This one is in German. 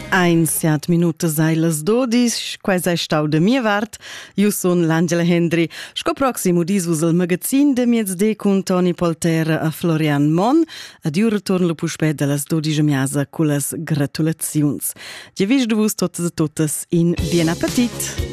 Siat minutas ai las 12, quais è stau da mia vart. Io son l'Angela Hendry. Sco proximo disvus al magazin de miezde con Toni Polter a Florian Mon. Ad io retorn lo puspet de las 12 miasa con las gratulaziuns. Gia vis de vus totes e totes in bien appetit.